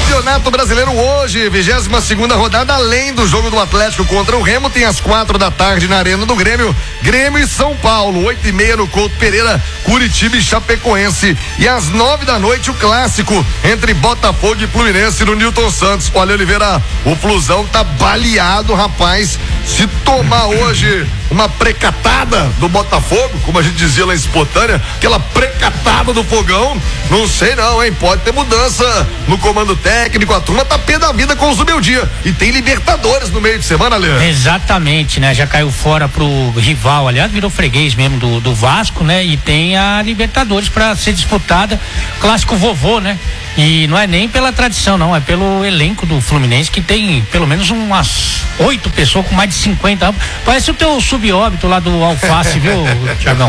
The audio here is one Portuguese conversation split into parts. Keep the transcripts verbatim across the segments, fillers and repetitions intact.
Campeonato Brasileiro hoje, vigésima segunda rodada, além do jogo do Atlético contra o Remo, tem às quatro da tarde na Arena do Grêmio, Grêmio e São Paulo, oito e meia no Couto Pereira, Curitiba e Chapecoense, e às nove da noite o clássico entre Botafogo e Fluminense no Newton Santos. Olha, Oliveira, o Flusão tá baleado, rapaz, se tomar hoje uma precatada do Botafogo, como a gente dizia lá em Espotânia, aquela precatada do Fogão, não sei não, hein, pode ter mudança no comando técnico, a turma tá pé da vida com o Zubeldia, e tem Libertadores no meio de semana, Leandro. Exatamente, né, já caiu fora pro rival, aliás, virou freguês mesmo do, do Vasco, né, e tem a Libertadores para ser disputada, clássico vovô, né, e não é nem pela tradição, não, é pelo elenco do Fluminense, que tem pelo menos umas oito pessoas com mais de cinquenta anos, parece o teu subóbito lá do Alface, viu, Thiagão?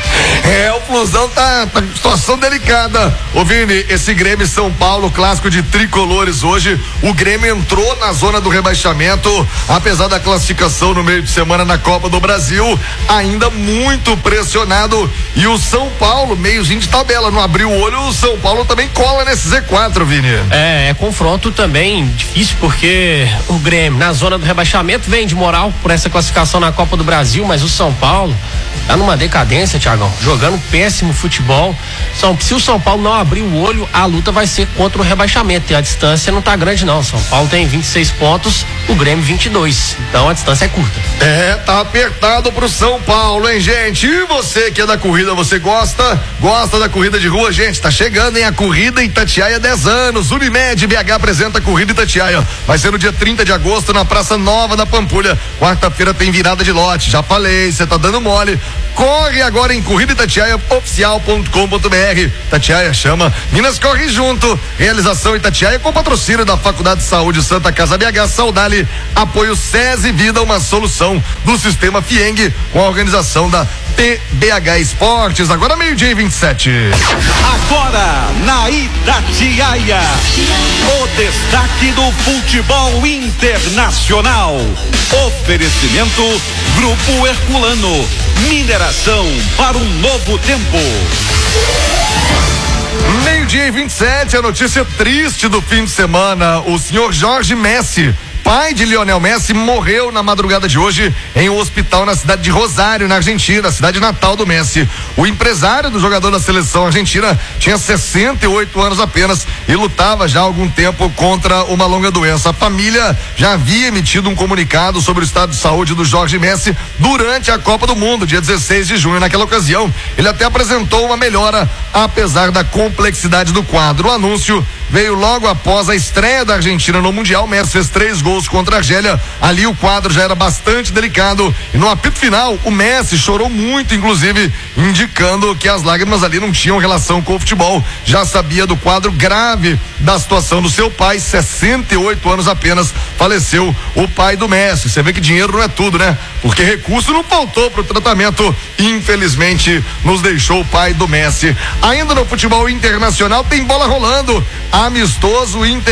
É, o Flusão tá, tá em situação delicada. Ô Vini, esse Grêmio e São Paulo, clássico de tricolores hoje, o Grêmio entrou na zona do rebaixamento, apesar da classificação no meio de semana na Copa do Brasil, ainda muito pressionado, e o São Paulo, meiozinho de tabela, não abriu o olho, o São Paulo também cola nesse Z quatro, Vini. É, é confronto também difícil, porque o Grêmio na zona do rebaixamento vem de moral por essa classificação na Copa do Brasil, mas o São Paulo tá numa decadência, Thiagão, jogando péssimo futebol. São, se o São Paulo não abrir o olho, a luta vai ser contra o rebaixamento, e a distância não tá grande não. São Paulo tem vinte e seis pontos, o Grêmio vinte e dois, então a distância é curta. É, tá apertado pro São Paulo, hein, gente? E você que é da corrida, você gosta? Gosta da corrida de rua, gente? Tá chegando, hein? A corrida Itatiaia dez anos, Unimed B H apresenta a corrida Itatiaia, vai ser no dia trinta de agosto na Praça Nova da Pampulha, quarta-feira tem virada de lote, já falei, você tá dando mole, corre agora em corrida itatiaia oficial ponto com ponto br. Itatiaia chama, Minas corre junto, realização Itatiaia com patrocínio da Faculdade de Saúde Santa Casa B H, Saudale, apoio SESI Vida, uma solução do sistema Fieng, com a organização da T B H Esportes. Agora meio-dia e vinte e sete. Agora na Itatiaia, o destaque do futebol internacional. Oferecimento Grupo Herculano, mineração para um novo tempo. Meio-dia e vinte e sete, a notícia triste do fim de semana. O senhor Jorge Messi, pai de Lionel Messi, morreu na madrugada de hoje em um hospital na cidade de Rosário, na Argentina, cidade natal do Messi. O empresário do jogador da seleção argentina tinha sessenta e oito anos apenas e lutava já há algum tempo contra uma longa doença. A família já havia emitido um comunicado sobre o estado de saúde do Jorge Messi durante a Copa do Mundo, dia dezesseis de junho. Naquela ocasião, ele até apresentou uma melhora, apesar da complexidade do quadro. O anúncio veio logo após a estreia da Argentina no Mundial. Messi fez três gols contra a Argélia, ali o quadro já era bastante delicado, e no apito final o Messi chorou muito, inclusive indicando que as lágrimas ali não tinham relação com o futebol, já sabia do quadro grave da situação do seu pai, sessenta e oito anos apenas, faleceu o pai do Messi. Você vê que dinheiro não é tudo, né? Porque recurso não faltou pro tratamento, infelizmente nos deixou o pai do Messi. Ainda no futebol internacional tem bola rolando, amistoso Inter